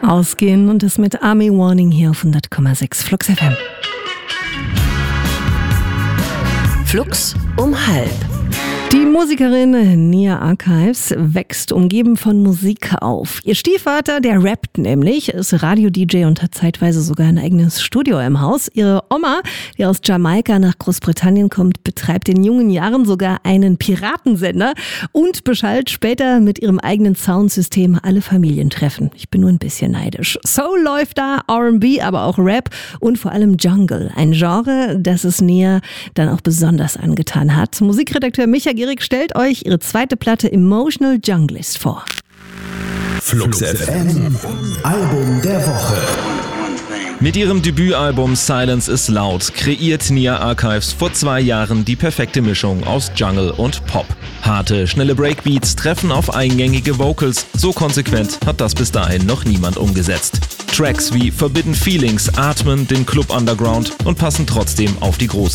Ausgehen und das mit Army Warning hier auf 100,6 Flux FM. Flux um 12:30. Die Musikerin Nia Archives wächst umgeben von Musik auf. Ihr Stiefvater, der rappt nämlich, ist Radio-DJ und hat zeitweise sogar ein eigenes Studio im Haus. Ihre Oma, die aus Jamaika nach Großbritannien kommt, betreibt in jungen Jahren sogar einen Piratensender und beschallt später mit ihrem eigenen Soundsystem alle Familientreffen. Ich bin nur ein bisschen neidisch. Soul läuft da, R&B, aber auch Rap und vor allem Jungle. Ein Genre, das es Nia dann auch besonders angetan hat. Musikredakteur Micha Gierig stellt euch ihre zweite Platte Emotional Junglist vor. Flux FM, Album der Woche. Mit ihrem Debütalbum Silence is Loud kreiert Nia Archives vor 2 Jahren die perfekte Mischung aus Jungle und Pop. Harte, schnelle Breakbeats treffen auf eingängige Vocals. So konsequent hat das bis dahin noch niemand umgesetzt. Tracks wie Forbidden Feelings atmen den Club Underground und passen trotzdem auf die große